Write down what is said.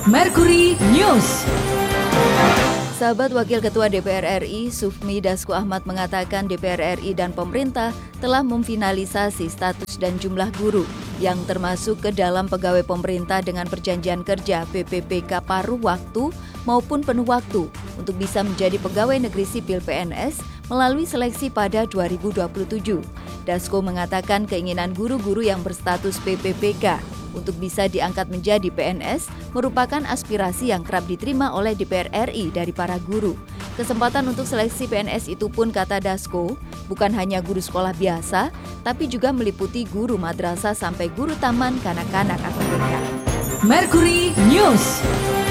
Mercury News. Sahabat Wakil Ketua DPR RI, Sufmi Dasko Ahmad mengatakan DPR RI dan pemerintah telah memfinalisasi status dan jumlah guru yang termasuk ke dalam pegawai pemerintah dengan perjanjian kerja PPPK paruh waktu maupun penuh waktu untuk bisa menjadi pegawai negeri sipil PNS melalui seleksi pada 2027. Dasko mengatakan keinginan guru-guru yang berstatus PPPK untuk bisa diangkat menjadi PNS merupakan aspirasi yang kerap diterima oleh DPR RI dari para guru. Kesempatan untuk seleksi PNS itu pun, kata Dasko, bukan hanya guru sekolah biasa, tapi juga meliputi guru madrasah sampai guru taman kanak-kanak atau TK. Mercury News.